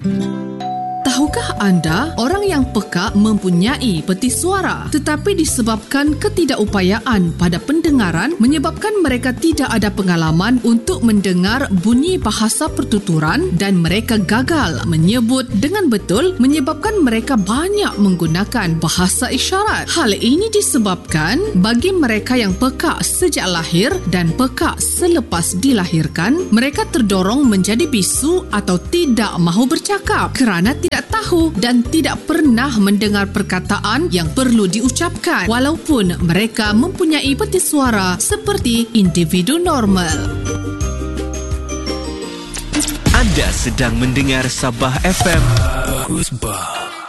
Tahukah anda, orang yang peka mempunyai peti suara, tetapi disebabkan ketidakupayaan pada pendengaran menyebabkan mereka tidak ada pengalaman untuk mendengar bunyi bahasa pertuturan dan mereka gagal menyebut dengan betul menyebabkan mereka banyak menggunakan bahasa isyarat. Hal ini disebabkan bagi mereka yang peka sejak lahir dan peka selepas dilahirkan, mereka terdorong menjadi bisu atau tidak mahu bercakap kerana tidak tahu dan tidak pernah mendengar perkataan yang perlu diucapkan walaupun mereka mempunyai peti suara seperti individu normal. Anda sedang mendengar Sabah FM. Bagus bah.